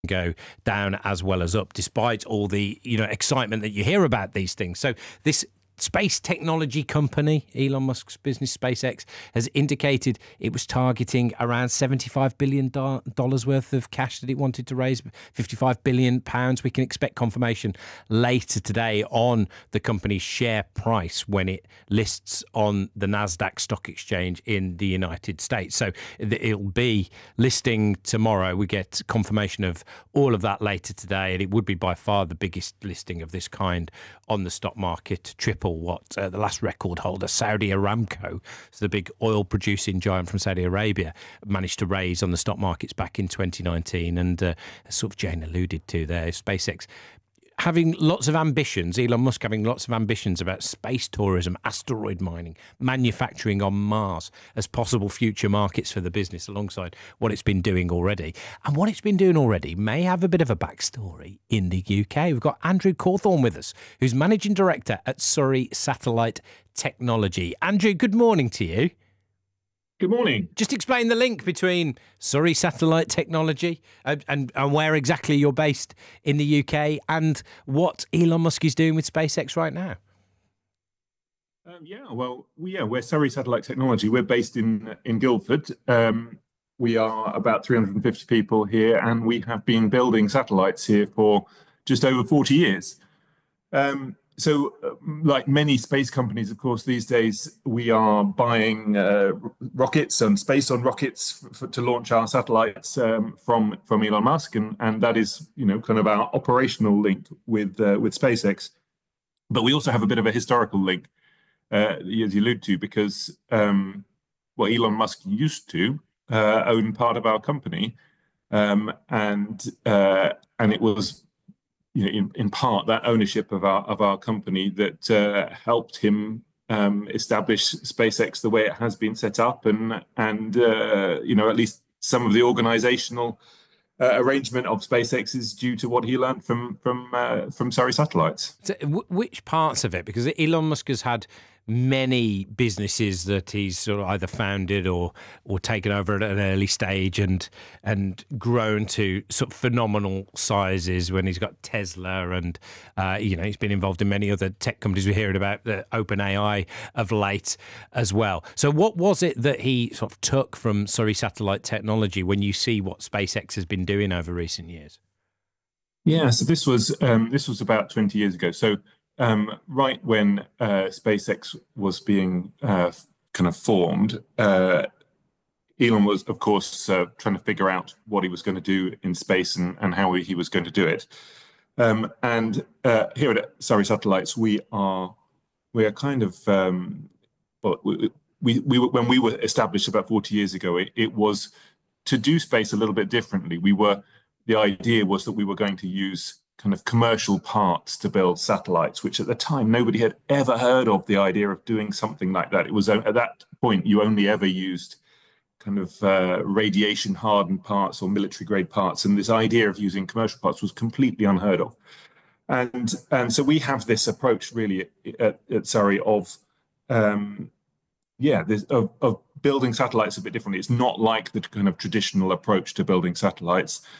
go down as well as up, despite all the excitement that you hear about these things. So this space technology company, Elon Musk's business SpaceX, has indicated it was targeting around $75 billion worth of cash that it wanted to raise, £55 billion. We can expect confirmation later today on the company's share price when it lists on the NASDAQ stock exchange in the United States. So it'll be listing tomorrow. We get confirmation of all of that later today, and it would be by far the biggest listing of this kind on the stock market, triple what the last record holder, Saudi Aramco, so the big oil producing giant from Saudi Arabia, managed to raise on the stock markets back in 2019. And as sort of Jane alluded to there, SpaceX having lots of ambitions, Elon Musk having lots of ambitions about space tourism, asteroid mining, manufacturing on Mars as possible future markets for the business alongside what it's been doing already. And what it's been doing already may have a bit of a backstory in the UK. We've got Andrew Cawthorne with us, who's Managing Director at Surrey Satellite Technology. Andrew, good morning to you. Good morning. Just explain the link between Surrey Satellite Technology and where exactly you're based in the UK and what Elon Musk is doing with SpaceX right now. We're Surrey Satellite Technology. We're based in Guildford. We are about 350 people here, and we have been building satellites here for just over 40 years. Like many space companies, of course, these days we are buying rockets and space on rockets to launch our satellites from Elon Musk, and that is kind of our operational link with SpaceX. But we also have a bit of a historical link, as you allude to, because Elon Musk used to own part of our company, and it was in part that ownership of our company that helped him establish SpaceX the way it has been set up, and at least some of the organizational arrangement of SpaceX is due to what he learned from Surrey Satellites. So, which parts of it? Because Elon Musk has had many businesses that he's sort of either founded or taken over at an early stage and grown to sort of phenomenal sizes when he's got Tesla and he's been involved in many other tech companies. We're hearing about the OpenAI of late as well. So what was it that he sort of took from Surrey Satellite Technology when you see what SpaceX has been doing over recent years? Yeah, so this was about 20 years ago. So right when SpaceX was being kind of formed, Elon was, of course, trying to figure out what he was going to do in space and how he was going to do it. And here at Surrey Satellites, we are kind of when we were established about 40 years ago, it was to do space a little bit differently. The idea was that we were going to use kind of commercial parts to build satellites, which at the time nobody had ever heard of the idea of doing something like that. It was at that point you only ever used kind of radiation hardened parts or military grade parts, and this idea of using commercial parts was completely unheard of. And so we have this approach really at Surrey of building satellites a bit differently. It's not like the kind of traditional approach to building satellites.